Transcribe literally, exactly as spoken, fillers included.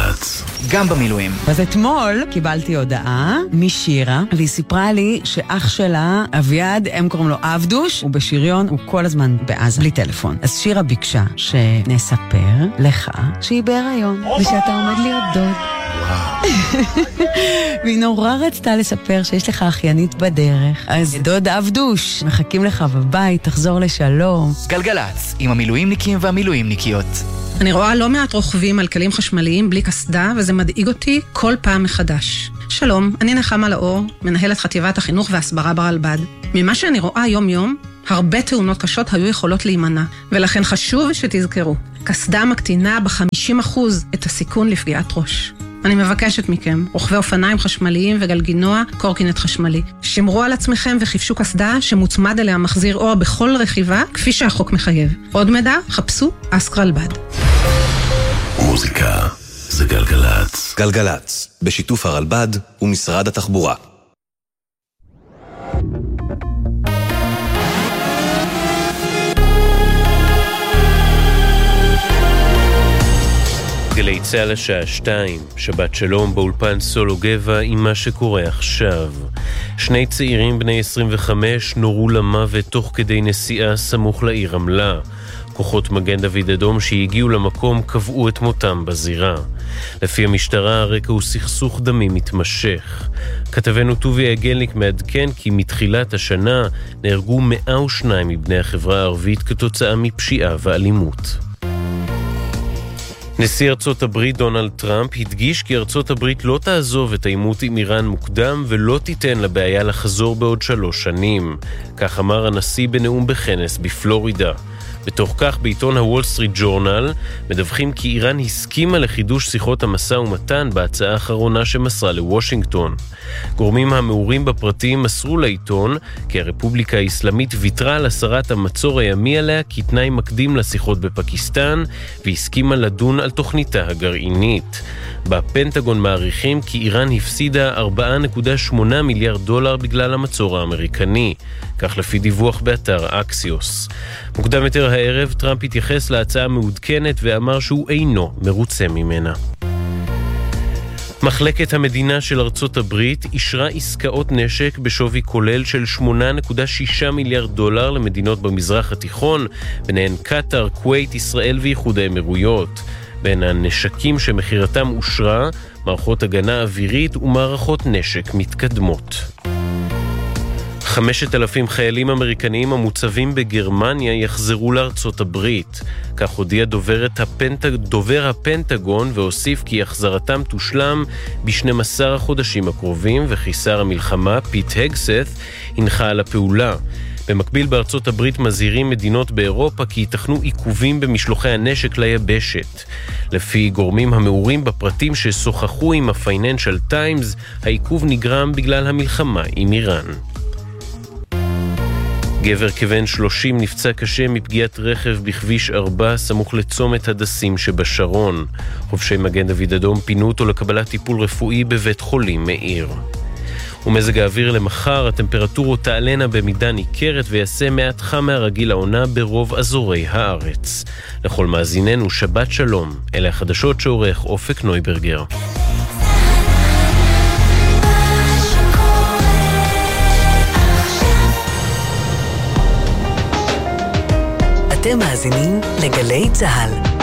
גלגלצ. גם במילואים. אז אתמול קיבלתי הודעה משירה, והיא סיפרה לי שאח שלה, אביעד, הם קוראים לו אבדוש, הוא בשריון, הוא כל הזמן בעזה, בלי טלפון. אז שירה ביקשה שנספר לך שהיא בהיריון, ושאתה עומד להיות דוד. והיא נורא רצתה לספר שיש לך אחיינית בדרך. אז דוד אבדוש, מחכים לך בבית, תחזור לשלום. גלגלצ, עם המילואימניקים והמילואימניקיות. אני רואה לא מעט רוכבים על כלים חשמליים בלי קסדה, וזה מדאיג אותי כל פעם מחדש. שלום, אני נחמה לאור, מנהלת חטיבת החינוך והסברה ברלב"ד. ממה שאני רואה יום-יום, הרבה תאונות קשות היו יכולות להימנע, ולכן חשוב שתזכרו. קסדה מקטינה ב-חמישים אחוז את הסיכון לפגיעת ראש. אני מבקשת מכם, רוכבי אופניים חשמליים וגלגינוע, קורקינט חשמלי. שמרו על עצמכם וחיפשו קסדה שמוצמד אליה מחזיר אור בכל רכיבה, כפי שהחוק מחייב. עוד מידע, חפשו אסק רלב"ד. מוזיקה זה גלגלצ. גלגלצ, בשיתוף הרלב"ד ומשרד התחבורה. גלי צהל השעה שתיים, שבת שלום באולפן סולו גבע עם מה שקורה עכשיו. שני צעירים בני עשרים וחמש נורו למוות תוך כדי נסיעה סמוך לעיר רמלה. כוחות מגן דוד אדום שהגיעו למקום קבעו את מותם בזירה. לפי המשטרה הרקע הוא סכסוך דמים מתמשך. כתבנו טובי אגליק מעדכן כי מתחילת השנה נהרגו מאה ושניים מבני החברה הערבית כתוצאה מפשיעה ואלימות. נשיא ארצות הברית דונלד טראמפ הדגיש כי ארצות הברית לא תעזוב את העימות עם איראן מוקדם ולא תיתן לבעיה לחזור בעוד שלוש שנים. כך אמר הנשיא בנאום בכנס בפלורידה. בתוך כך בעיתון הוול סטריט ג'ורנל מדווחים כי איראן הסכימה לחידוש שיחות המשא ומתן בהצעה האחרונה שמסרה לוושינגטון. גורמים המעורים בפרטים מסרו לעיתון כי הרפובליקה האסלאמית ויתרה על הסרת המצור הימי עליה כתנאי מקדים לשיחות בפקיסטן והסכימה לדון על תוכניתה הגרעינית. בפנטגון מעריכים כי איראן הפסידה ארבע נקודה שמונה מיליארד דולר בגלל המצור האמריקני, כך לפי דיווח באתר אקסיוס. מוקדם יותר הערב טראמפ התייחס להצעה מעודכנת ואמר שהוא אינו מרוצה ממנה. מחלקת המדינה של ארצות הברית אישרה עסקאות נשק בשווי כולל של שמונה נקודה שישה מיליארד דולר למדינות במזרח התיכון, ביניהן קטר, כווית, ישראל ואיחוד האמירויות. בין הנשקים שמחירתם אושרה, מערכות הגנה אווירית ומערכות נשק מתקדמות. חמשת אלפים חיילים אמריקניים המוצבים בגרמניה יחזרו לארצות הברית. כך הודיע דוברת הפנט... דובר הפנטגון והוסיף כי החזרתם תושלם ב-שנים עשר החודשים הקרובים, וכי שר המלחמה פיט הגסת הנחה על הפעולה. במקביל בארצות הברית מזהירים מדינות באירופה כי ייתכנו עיכובים במשלוחי הנשק ליבשת. לפי גורמים המעורים בפרטים ששוחחו עם הפייננשל טיימס, העיכוב נגרם בגלל המלחמה עם איראן. גבר כבן שלושים נפצע קשה מפגיעת רכב בכביש ארבע סמוך לצומת הדסים שבשרון. חובשי מגן דוד אדום פינו אותו לקבלת טיפול רפואי בבית חולים מאיר. ומזג האוויר למחר, הטמפרטורות תעלנה במידה ניכרת ויעשה מעט חם מהרגיל העונה ברוב אזורי הארץ. לכל מאזיננו שבת שלום, אלה החדשות שעורך אופק נויברגר. אתם מאזינים לגלי צהל.